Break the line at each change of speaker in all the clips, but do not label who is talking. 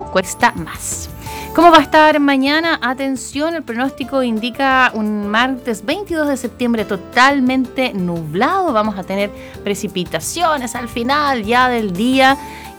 cuesta más. ¿Cómo va a estar mañana? Atención, el pronóstico indica un martes 22 de septiembre totalmente nublado. Vamos a tener precipitaciones al final ya del día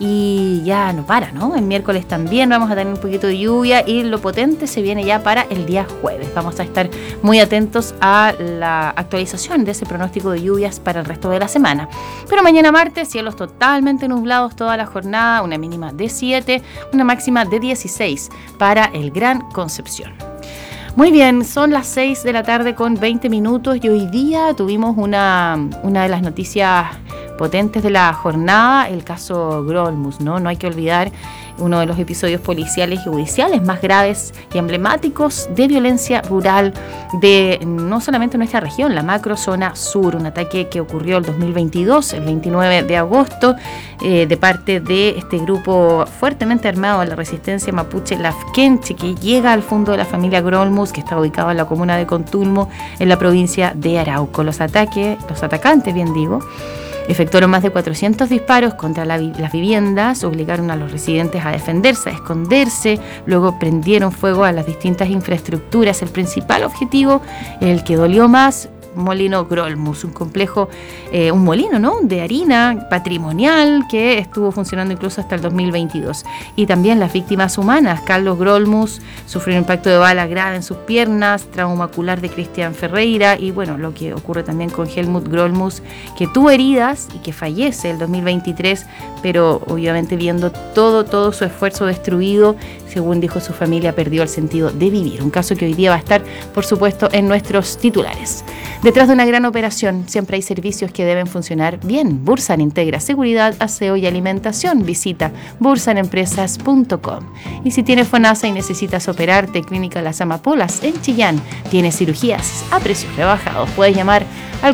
y ya no para, ¿no? El miércoles también vamos a tener un poquito de lluvia y lo potente se viene ya para el día jueves. Vamos a estar muy atentos a la actualización de ese pronóstico de lluvias para el resto de la semana. Pero mañana martes, cielos totalmente nublados toda la jornada, una mínima de 7, una máxima de 16 para el Gran Concepción. Muy bien, son las 6 de la tarde con 20 minutos y hoy día tuvimos una de las noticias potentes de la jornada, el caso Grolmus, ¿no? No hay que olvidar uno de los episodios policiales y judiciales más graves y emblemáticos de violencia rural de no solamente nuestra región, la macrozona sur, un ataque que ocurrió el 2022, el 29 de agosto, de parte de este grupo fuertemente armado de la resistencia mapuche Lafkenche, que llega al fondo de la familia Grolmus, que está ubicado en la comuna de Contulmo, en la provincia de Arauco. Los atacantes, efectuaron más de 400 disparos contra las viviendas, obligaron a los residentes a defenderse, a esconderse, luego prendieron fuego a las distintas infraestructuras. El principal objetivo, el que dolió más, Molino Grolmus, un complejo, un molino, ¿no?, de harina patrimonial que estuvo funcionando incluso hasta el 2022. Y también las víctimas humanas. Carlos Grolmus sufrió un impacto de bala grave en sus piernas, trauma ocular de Cristian Ferreira y bueno, lo que ocurre también con Helmut Grolmus, que tuvo heridas y que fallece el 2023, pero obviamente viendo todo su esfuerzo destruido, según dijo su familia, perdió el sentido de vivir. Un caso que hoy día va a estar, por supuesto, en nuestros titulares. Detrás de una gran operación siempre hay servicios que deben funcionar bien. Bursan integra seguridad, aseo y alimentación. Visita bursanempresas.com. Y si tienes FONASA y necesitas operarte, Clínica Las Amapolas en Chillán tiene cirugías a precios rebajados. Puedes llamar al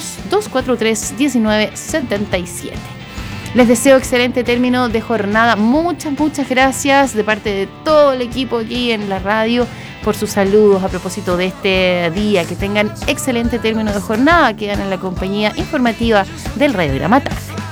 42-243-1977. Les deseo excelente término de jornada. Muchas gracias de parte de todo el equipo aquí en la radio por sus saludos a propósito de este día. Que tengan excelente término de jornada. Quedan en la compañía informativa del Radiograma Tarde.